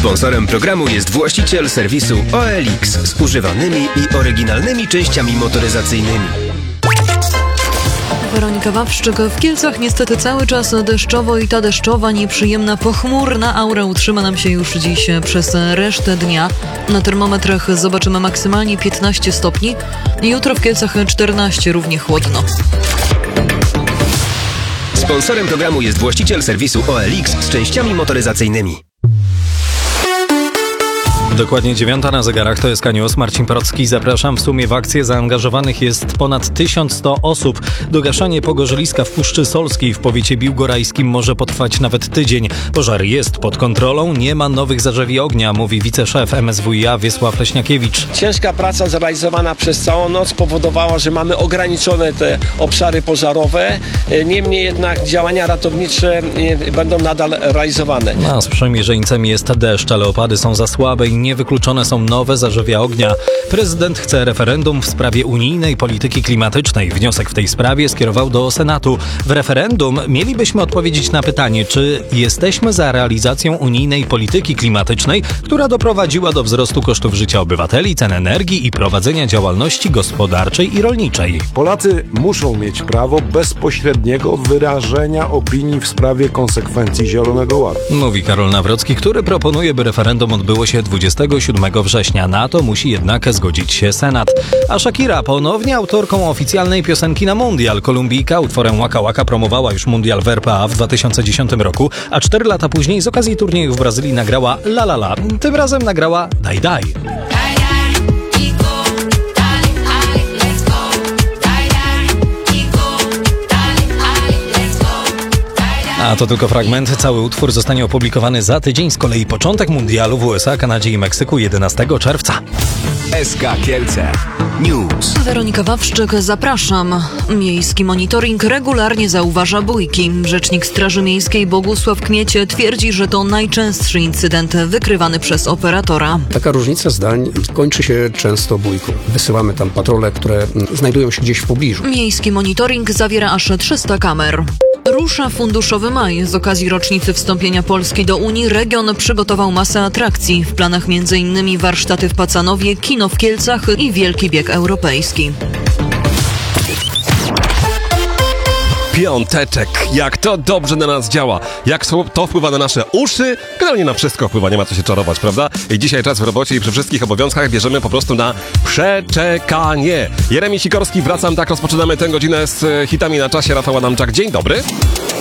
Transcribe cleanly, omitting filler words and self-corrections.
Sponsorem programu jest właściciel serwisu OLX z używanymi i oryginalnymi częściami motoryzacyjnymi. Weronika Wawrzyk. W Kielcach niestety cały czas deszczowo i ta deszczowa, nieprzyjemna, pochmurna aura utrzyma nam się już dziś przez resztę dnia. Na termometrach zobaczymy maksymalnie 15 stopni. Jutro w Kielcach 14, równie chłodno. Sponsorem programu jest właściciel serwisu OLX z częściami motoryzacyjnymi. Dokładnie 9 na zegarach, to jest K-News. Marcin Procki, zapraszam. W sumie w akcję zaangażowanych jest ponad 1100 osób. Gaszenie pogorzeliska w Puszczy Solskiej w powiecie biłgorajskim może potrwać nawet tydzień. Pożar jest pod kontrolą, nie ma nowych zarzewi ognia, mówi wiceszef MSWiA Wiesław Leśniakiewicz. Ciężka praca zrealizowana przez całą noc powodowała, że mamy ograniczone te obszary pożarowe. Niemniej jednak działania ratownicze będą nadal realizowane. A sprzymierzeńcem jest deszcz, ale opady są za słabe i niewykluczone są nowe zarzewia ognia. Prezydent chce referendum w sprawie unijnej polityki klimatycznej. Wniosek w tej sprawie skierował do Senatu. W referendum mielibyśmy odpowiedzieć na pytanie, czy jesteśmy za realizacją unijnej polityki klimatycznej, która doprowadziła do wzrostu kosztów życia obywateli, cen energii i prowadzenia działalności gospodarczej i rolniczej. Polacy muszą mieć prawo bezpośredniego wyrażenia opinii w sprawie konsekwencji Zielonego Ładu. Mówi Karol Nawrocki, który proponuje, by referendum odbyło się 27 września. Na to musi jednak zgodzić się Senat. A Shakira ponownie autorką oficjalnej piosenki na mundial. Kolumbijka utworem Waka Waka promowała już mundial w RPA w 2010 roku, a 4 lata później z okazji turnieju w Brazylii nagrała La La La. Tym razem nagrała Daj Daj. A to tylko fragment. Cały utwór zostanie opublikowany za tydzień. Z kolei początek mundialu w USA, Kanadzie i Meksyku 11 czerwca. SK Kielce News. Weronika Wawrzyk, zapraszam. Miejski monitoring regularnie zauważa bójki. Rzecznik Straży Miejskiej Bogusław Kmiecie twierdzi, że to najczęstszy incydent wykrywany przez operatora. Taka różnica zdań kończy się często bójką. Wysyłamy tam patrole, które znajdują się gdzieś w pobliżu. Miejski monitoring zawiera aż 300 kamer. Rusza funduszowy maj. Z okazji rocznicy wstąpienia Polski do Unii region przygotował masę atrakcji. W planach m.in. warsztaty w Pacanowie, kino w Kielcach i wielki bieg europejski. Piąteczek. Jak to dobrze na nas działa. Jak to wpływa na nasze uszy. Generalnie na wszystko wpływa, nie ma co się czarować, prawda? I dzisiaj czas w robocie i przy wszystkich obowiązkach bierzemy po prostu na przeczekanie. Jeremi Sikorski, wracam, tak rozpoczynamy tę godzinę z hitami na czasie. Rafał Adamczak, dzień dobry.